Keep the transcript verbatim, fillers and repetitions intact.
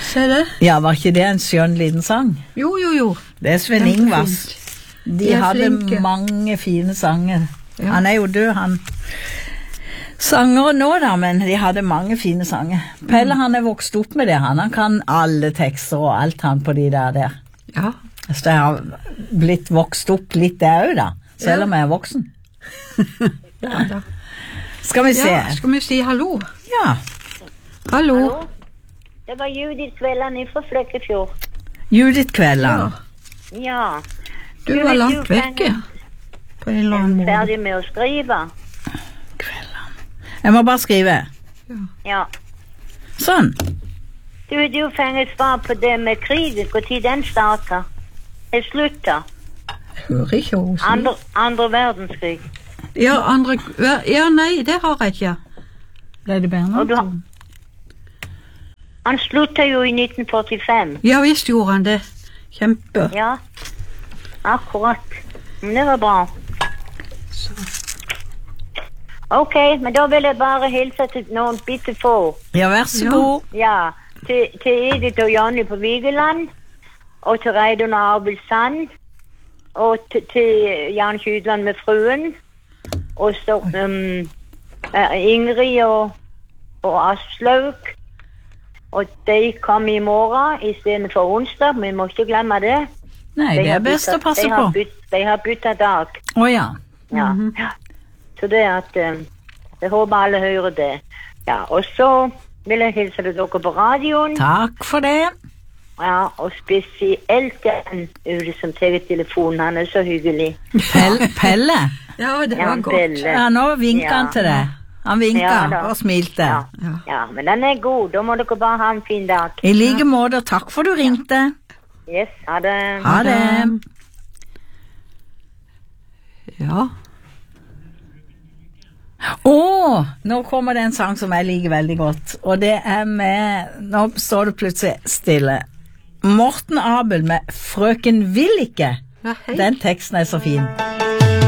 Se det. Ja, var ikke det en skjønn liten sang? Jo, jo, jo. Det er Sven Ingvars. De, De er hadde flinke. mange fine sanger. Ja. Han er jo død, han. Sanger nå da, men de hadde mange fine sanger. Pelle, han er vokst opp med det, han. Han kan alle tekster og alt han på de der der. Ja. Så jeg har blitt vokst opp litt der også da, selv om jeg er voksen. Ja, da. Skal vi se. Ja, skal vi si hallo? Ja. Hallo. Hallo? Det var Judith Kvelland fra Flekkefjord. Judith Kvelland. Ja. Du var langt vekke. På en eller annen måte. Ferdig med å skrive. Kvelland. Jeg må bare skrive. Ja. Sånn. Du, du fengt svar på det med krigen, hvor tid den starter. Det slutter. Jeg hører ikke hva hun sier. Andre, andre verdenskrig. Ja, andre... Ja, nei, det har jeg ikke. Ble det bedre Og du nå? har- Han sluttet jo i nitten førtifem. Ja, visst gjorde han det. Kjempe. Ja. Akkurat. Men det var bra. Ok, men da vil jeg bare hilse til noen bitte få. Ja, vær så Ja. god. Ja, til, til Edith og Jonny på Vigeland, og til Reidun og Arvild Sand, og til, til Jan Kydland med fruen, og så um, eh, Ingrid og, og Aslaug, og de kom i morgen i stedet for onsdag, men vi må ikke glemme det. Nei, De det har er best å byttet- passe de på. har bytt, de har byttet dag. Åja. Ja. Ja. Så det er at um, jeg håper alle hører det. Ja, og så vil jeg hilse til dere på radioen. Takk for det. Ja, og spesielt den ute som tar telefonen, han er så hyggelig. Pelle. Pelle. Ja, det Ja, var godt. Pelle. Ja, nå vinker han Ja. til deg. Han vinker Ja, da. og smilte. Ja. Ja. Ja, men den er god. Da må dere bare ha en fin dag. I like måte, og takk for du ringte. Yes, ha det. Ha det. Ja. Åh, nå kommer det en sang som jeg liker veldig godt, og det er med, nå står det plutselig stille, Morten Abel med Frøken vil ikke. Ja, hei. Den teksten er så fin.